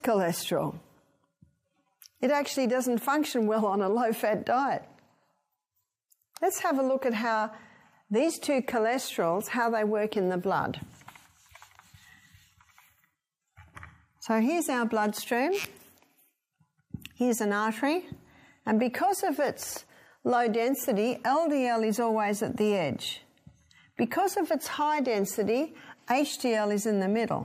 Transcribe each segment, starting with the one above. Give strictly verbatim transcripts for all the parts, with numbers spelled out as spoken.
cholesterol. It actually doesn't function well on a low-fat diet. Let's have a look at how these two cholesterols, how they work in the blood. So here's our bloodstream. Here's an artery. And because of its low density, L D L is always at the edge. Because of its high density, H D L is in the middle.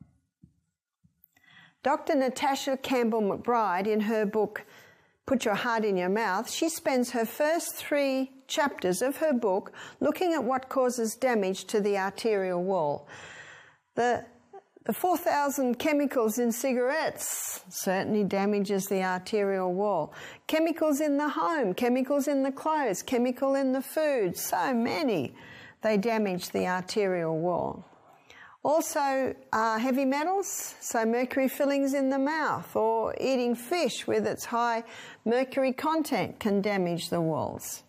Doctor Natasha Campbell-McBride, in her book, Put Your Heart in Your Mouth, she spends her first three chapters of her book looking at what causes damage to the arterial wall. The, the four thousand chemicals in cigarettes certainly damages the arterial wall. Chemicals in the home, chemicals in the clothes, chemical in the food, so many, they damage the arterial wall. Also, uh, heavy metals, so mercury fillings in the mouth, or eating fish with its high mercury content can damage the walls.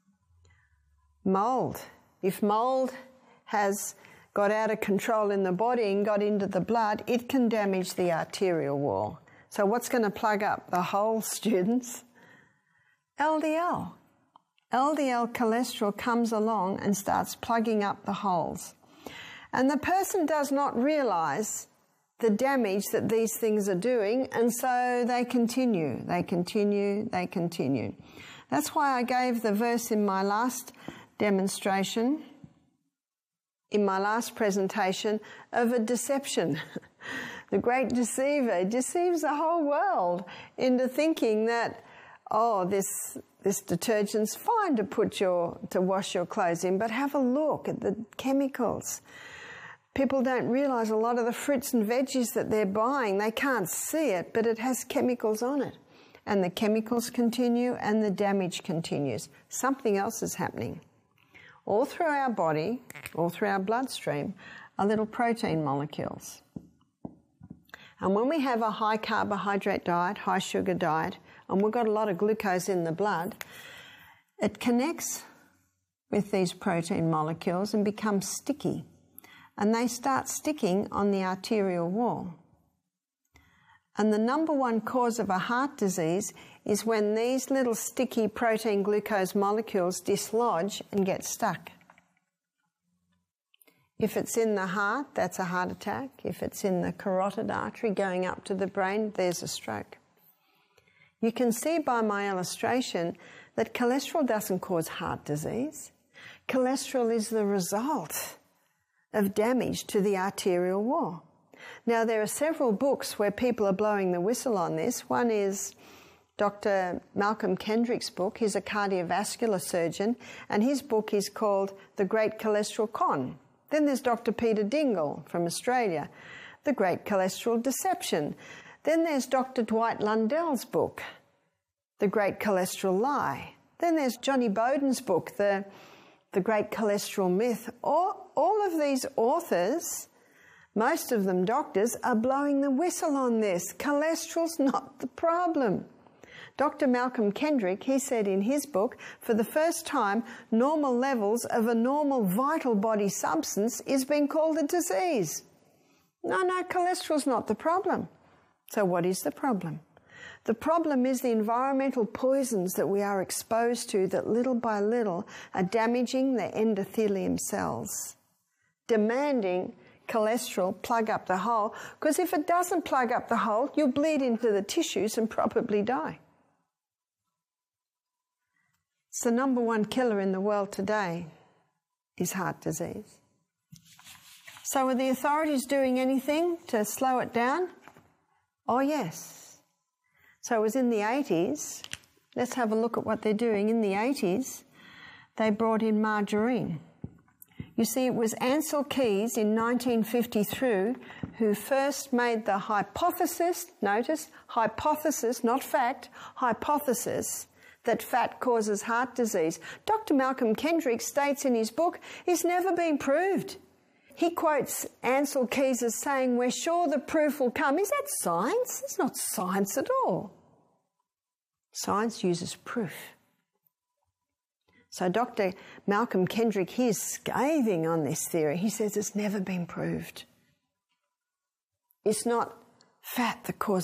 Mold. If mold has got out of control in the body and got into the blood, it can damage the arterial wall. So what's going to plug up the hole, students? L D L. L D L cholesterol comes along and starts plugging up the holes. And the person does not realize the damage that these things are doing, and so they continue, they continue, they continue. That's why I gave the verse in my last demonstration, in my last presentation, of a deception. The great deceiver deceives the whole world into thinking that, oh, this this detergent's fine to put your to wash your clothes in, but have a look at the chemicals. People don't realise a lot of the fruits and veggies that they're buying, they can't see it, but it has chemicals on it. And the chemicals continue and the damage continues. Something else is happening. All through our body, all through our bloodstream, are little protein molecules. And when we have a high carbohydrate diet, high sugar diet, and we've got a lot of glucose in the blood, it connects with these protein molecules and becomes sticky. And they start sticking on the arterial wall. And the number one cause of a heart disease is when these little sticky protein glucose molecules dislodge and get stuck. If it's in the heart, that's a heart attack. If it's in the carotid artery going up to the brain, there's a stroke. You can see by my illustration that cholesterol doesn't cause heart disease. Cholesterol is the result of damage to the arterial wall. Now, there are several books where people are blowing the whistle on this. One is Doctor Malcolm Kendrick's book. He's a cardiovascular surgeon, and his book is called The Great Cholesterol Con. Then there's Doctor Peter Dingle from Australia, The Great Cholesterol Deception. Then there's Doctor Dwight Lundell's book, The Great Cholesterol Lie. Then there's Johnny Bowden's book, The The Great Cholesterol Myth. All, all of these authors, most of them doctors, are blowing the whistle on this. Cholesterol's not the problem. Doctor Malcolm Kendrick, he said in his book, for the first time, normal levels of a normal vital body substance is being called a disease. No, no, cholesterol's not the problem. So what is the problem? The problem is the environmental poisons that we are exposed to that little by little are damaging the endothelium cells, demanding cholesterol plug up the hole, because if it doesn't plug up the hole, you'll bleed into the tissues and probably die. It's the number one killer in the world today is heart disease. So are the authorities doing anything to slow it down? Oh, yes. So it was in the eighties. Let's have a look at what they're doing. In the eighties, they brought in margarine. You see, it was Ancel Keys in nineteen fifty-three who first made the hypothesis, notice, hypothesis, not fact, hypothesis, that fat causes heart disease. Doctor Malcolm Kendrick states in his book, it's never been proved. He quotes Ancel Keys as saying, we're sure the proof will come. Is that science? It's not science at all. Science uses proof. So Doctor Malcolm Kendrick, he is scathing on this theory. He says it's never been proved. It's not fat that causes